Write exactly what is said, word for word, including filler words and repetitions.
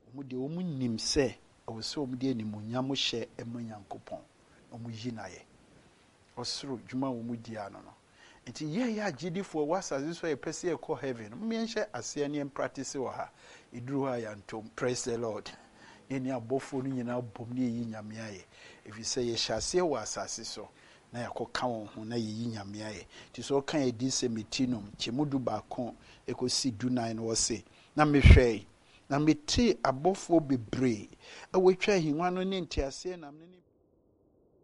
omu de omu nim se o se omu de animuonyam hye ema Nyankopɔn omu yi na ye osoro dwuma omu di ano no nti ye ya agidifo wasase so ye pese ye call heaven mmenhye ase ne practice wa ha iduru ha ya ntom. Praise the Lord. Yeni abofo no nyina bom ne yi nyame aye if you say ye hyase wa asase so na yakoka won ho na ye yi nyame aye ti so kan edi semitinum chemudu ba kon ekosi du nine no se na mehwɛ na meti abofo bebre awetwa hinwa no ne ntiase na